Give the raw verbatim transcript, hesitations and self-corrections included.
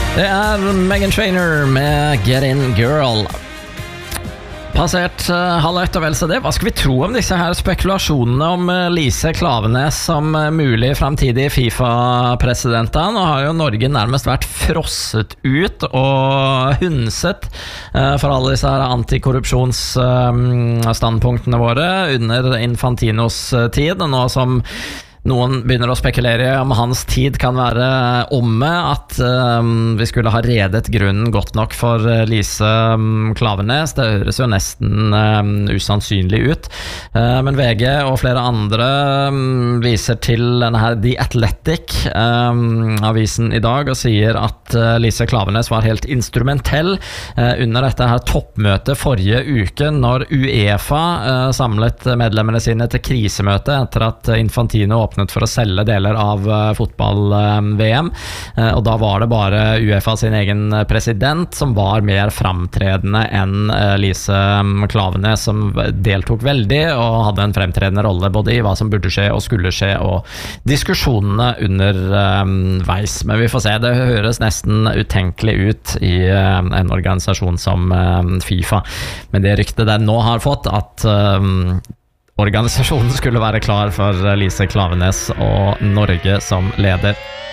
Det er Meghan Trainor med Get In Girl. Passert uh, halv ett og vel så det. Hva skal vi tro om disse her spekulasjonene om uh, Lise Klaveness som uh, mulig fremtidig FIFA-presidenten? Nå har jo Norge nærmest vært frosset ut og hundset uh, for alle disse her antikorrupsjonsstandpunktene uh, våre under Infantinos uh, tid, nå som noen begynner å spekulere om hans tid kan være omme, at um, vi skulle ha redet grunnen godt nok for uh, Lise um, Klaveness. Det høres jo nesten um, usannsynlig ut. Uh, men V G og flere andre um, viser til denne her The Athletic, um, avisen i dag, og sier at uh, Lise Klaveness var helt instrumentell uh, under dette her toppmøtet forrige uke, når UEFA uh, samlet medlemmene sine til krisemøte etter at Infantino åpnet for å selge deler av uh, fotball-V M, uh, og da var det bare UEFA sin egen president som var mer framtredende enn uh, Lise Klaveness, som deltok veldig og hadde en fremtredende rolle både i hva som burde skje og skulle skje, og diskusjonene under um, veis. Men vi får se, det høres nesten utenkelig ut i uh, en organisasjon som uh, FIFA, men det ryktet den nå har fått, at uh, organisasjonen skulle være klar for Lise Klaveness og Norge som leder.